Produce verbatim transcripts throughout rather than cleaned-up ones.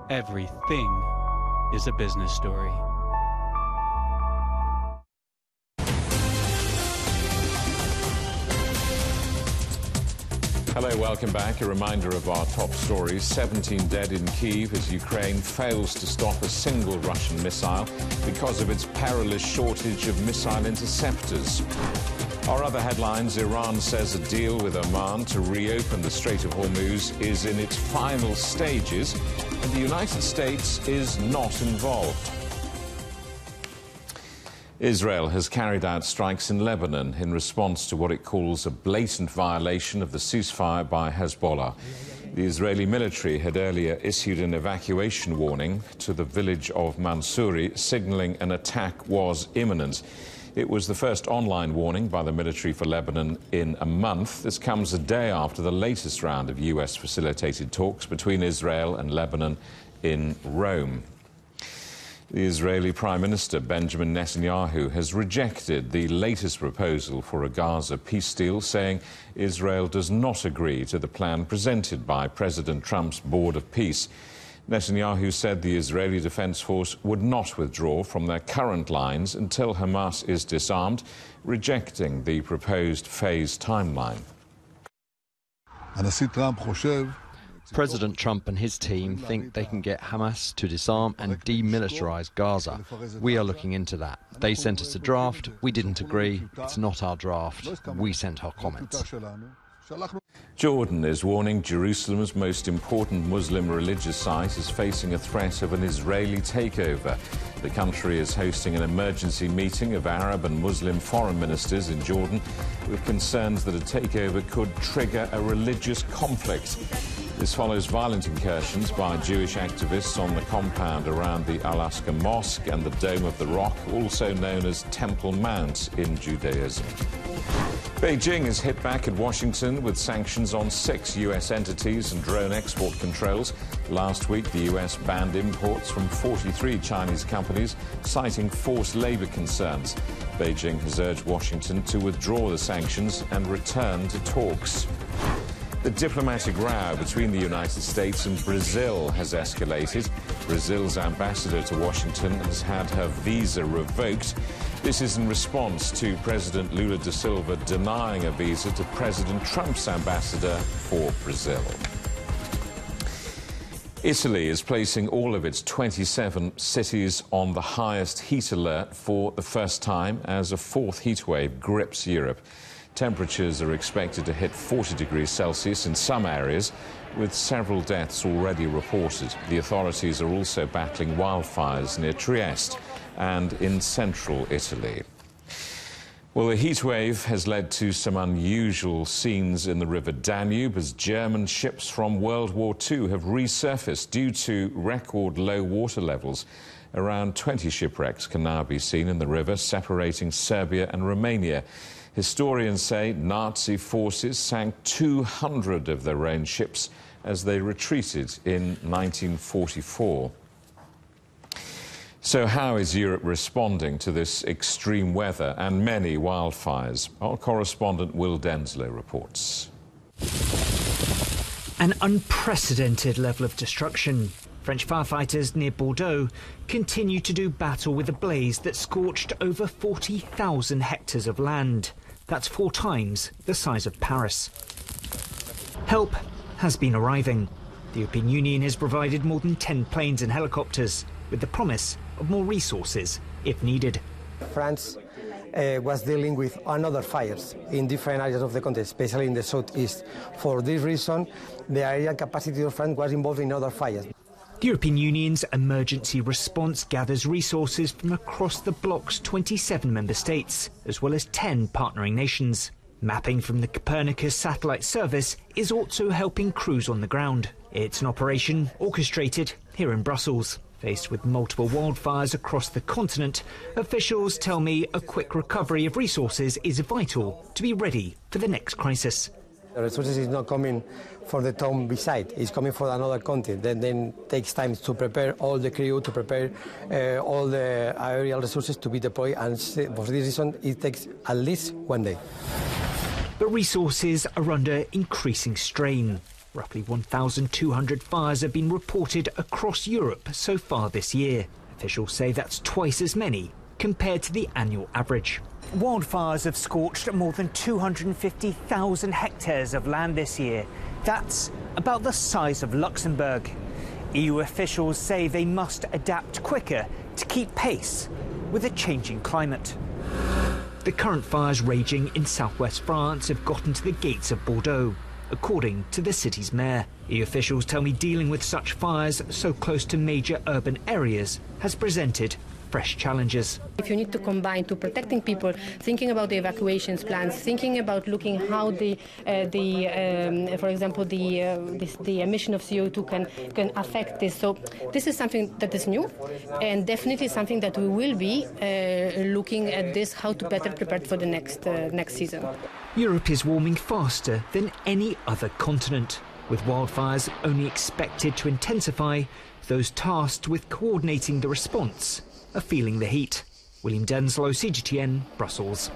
Everything is a business story. Hello, welcome back. A reminder of our top stories. seventeen dead in Kyiv as Ukraine fails to stop a single Russian missile because of its perilous shortage of missile interceptors. Our other headlines: Iran says a deal with Oman to reopen the Strait of Hormuz is in its final stages, and the United States is not involved. Israel has carried out strikes in Lebanon in response to what it calls a blatant violation of the ceasefire by Hezbollah. The Israeli military had earlier issued an evacuation warning to the village of Mansouri, signaling an attack was imminent. It was the first online warning by the military for Lebanon in a month. This comes a day after the latest round of U S-facilitated talks between Israel and Lebanon in Rome. The Israeli Prime Minister Benjamin Netanyahu has rejected the latest proposal for a Gaza peace deal, saying Israel does not agree to the plan presented by President Trump's Board of Peace. Netanyahu said the Israeli Defense Force would not withdraw from their current lines until Hamas is disarmed, rejecting the proposed phased timeline. President Trump and his team think they can get Hamas to disarm and demilitarize Gaza. We are looking into that. They sent us a draft. We didn't agree. It's not our draft. We sent our comments. Jordan is warning Jerusalem's most important Muslim religious site is facing a threat of an Israeli takeover. The country is hosting an emergency meeting of Arab and Muslim foreign ministers in Jordan with concerns that a takeover could trigger a religious conflict. This follows violent incursions by Jewish activists on the compound around the Al-Aqsa Mosque and the Dome of the Rock, also known as Temple Mount in Judaism. Beijing is hit back at Washington with sanctions on six U S entities and drone export controls. Last week, the U S banned imports from forty-three Chinese companies, citing forced labor concerns. Beijing has urged Washington to withdraw the sanctions and return to talks. The diplomatic row between the United States and Brazil has escalated. Brazil's ambassador to Washington has had her visa revoked. This is in response to President Lula da Silva denying a visa to President Trump's ambassador for Brazil. Italy is placing all of its twenty-seven cities on the highest heat alert for the first time as a fourth heatwave grips Europe. Temperatures are expected to hit forty degrees Celsius in some areas, with several deaths already reported. The authorities are also battling wildfires near Trieste and in central Italy. Well, the heat wave has led to some unusual scenes in the River Danube as German ships from World War Two have resurfaced due to record low water levels. Around twenty shipwrecks can now be seen in the river, separating Serbia and Romania. Historians say Nazi forces sank two hundred of their own ships as they retreated in nineteen forty-four. So how is Europe responding to this extreme weather and many wildfires? Our correspondent Will Denslow reports. An unprecedented level of destruction. French firefighters near Bordeaux continue to do battle with a blaze that scorched over forty thousand hectares of land. That's four times the size of Paris. Help has been arriving. The European Union has provided more than ten planes and helicopters, with the promise of more resources if needed. France uh, was dealing with another fires in different areas of the country, especially in the southeast. For this reason, the area capacity of France was involved in other fires. The European Union's emergency response gathers resources from across the bloc's twenty-seven member states, as well as ten partnering nations. Mapping from the Copernicus satellite service is also helping crews on the ground. It's an operation orchestrated here in Brussels. Faced with multiple wildfires across the continent, officials tell me a quick recovery of resources is vital to be ready for the next crisis. The resources is not coming for the town beside, it's coming for another country. Then then takes time to prepare all the crew, to prepare uh, all the aerial resources to be deployed, and for this reason it takes at least one day. But resources are under increasing strain. Roughly one thousand two hundred fires have been reported across Europe so far this year. Officials say that's twice as many compared to the annual average. Wildfires have scorched more than two hundred fifty thousand hectares of land this year. That's about the size of Luxembourg. E U officials say they must adapt quicker to keep pace with a changing climate. The current fires raging in southwest France have gotten to the gates of Bordeaux, according to the city's mayor. E U officials tell me dealing with such fires so close to major urban areas has presented fresh challenges. If you need to combine to protecting people, thinking about the evacuations plans, thinking about looking how the, uh, the um, for example, the, uh, this, the emission of C O two can, can affect this. So this is something that is new and definitely something that we will be uh, looking at this, how to better prepare for the next, uh, next season. Europe is warming faster than any other continent, with wildfires only expected to intensify. Those tasked with coordinating the response are feeling the heat. William Denslow, C G T N, Brussels.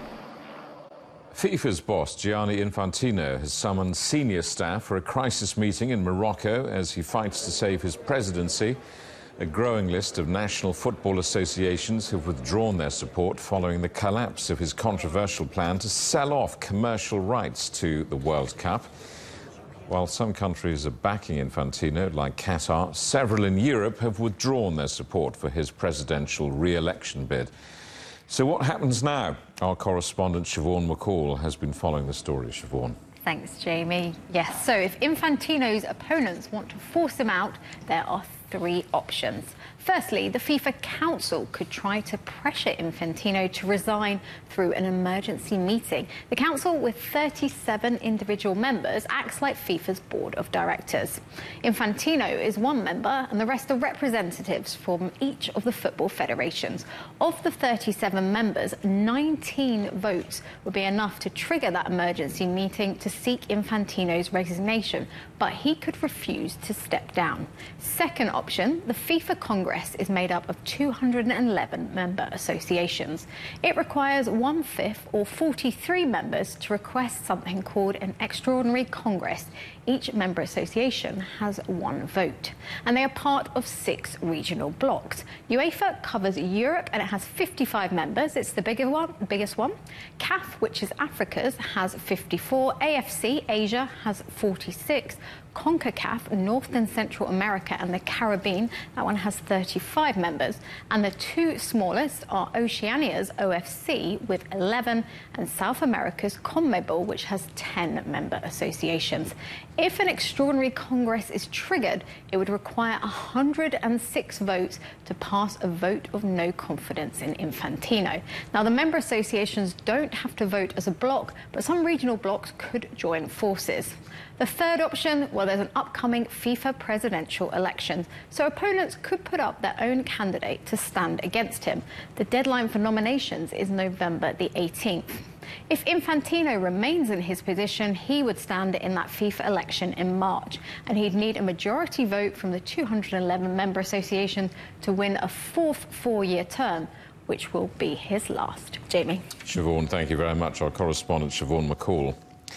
FIFA's boss, Gianni Infantino, has summoned senior staff for a crisis meeting in Morocco as he fights to save his presidency. A growing list of national football associations have withdrawn their support following the collapse of his controversial plan to sell off commercial rights to the World Cup. While some countries are backing Infantino, like Qatar, several in Europe have withdrawn their support for his presidential re-election bid. So what happens now? Our correspondent Siobhan McCall has been following the story. Siobhan. Thanks, Jamie. Yes, so if Infantino's opponents want to force him out, there are three options. Firstly, the FIFA Council could try to pressure Infantino to resign through an emergency meeting. The Council, with thirty-seven individual members, acts like FIFA's board of directors. Infantino is one member and the rest are representatives from each of the football federations. Of the thirty-seven members, nineteen votes would be enough to trigger that emergency meeting to seek Infantino's resignation, but he could refuse to step down. Second option, the FIFA Congress is made up of two hundred eleven member associations. It requires one-fifth or forty-three members to request something called an extraordinary Congress. Each member association has one vote, and they are part of six regional blocks. UEFA covers Europe and it has fifty-five members. It's the bigger one, biggest one. C A F, which is Africa's, has fifty-four. A F C, Asia, has forty-six. CONCACAF, North and Central America and the Caribbean, that one has thirty-five members. And the two smallest are Oceania's O F C with eleven and South America's CONMEBOL, which has ten member associations. If an extraordinary Congress is triggered, it would require one hundred six votes to pass a vote of no confidence in Infantino. Now, the member associations don't have to vote as a bloc, but some regional blocs could join forces. The third option, well, there's an upcoming FIFA presidential election, so opponents could put up their own candidate to stand against him. The deadline for nominations is November the eighteenth. If Infantino remains in his position, he would stand in that FIFA election in March, and he'd need a majority vote from the two hundred eleven member association to win a fourth four-year term, which will be his last. Jamie. Siobhan, thank you very much. Our correspondent, Siobhan McCall.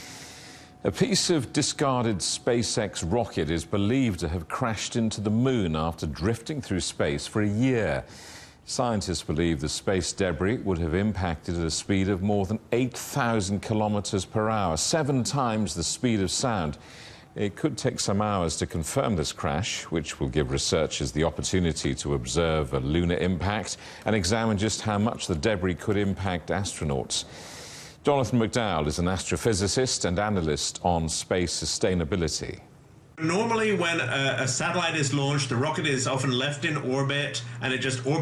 A piece of discarded SpaceX rocket is believed to have crashed into the moon after drifting through space for a year. Scientists believe the space debris would have impacted at a speed of more than eight thousand kilometers per hour, seven times the speed of sound. It could take some hours to confirm this crash, which will give researchers the opportunity to observe a lunar impact and examine just how much the debris could impact astronauts. Jonathan McDowell is an astrophysicist and analyst on space sustainability. Normally, when a, a satellite is launched, the rocket is often left in orbit and it just orbits